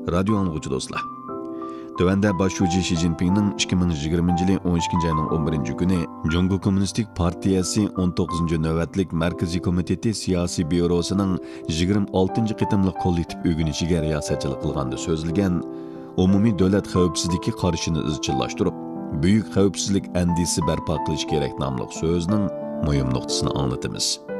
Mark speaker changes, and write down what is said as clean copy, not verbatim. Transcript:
Speaker 1: Radio anlıqçı dostlar. Tövende başçı Xi Jinping'nin 2020 yılı 12. ayının 11. günü Cumhuriyet Komünistik Partiyası 19. növbetlik Merkezi Komiteti Siyasi Bürosu'nun 26. qitimlik kollektiv ögünüşüge riyasatçılık kılganda sözlügen umumi devlet xavfsizligi qarşını izchillashtirib, büyük xavfsizlik endisi barpo qilish kerak nomli so'zning muhim nuqtasini anglatamiz.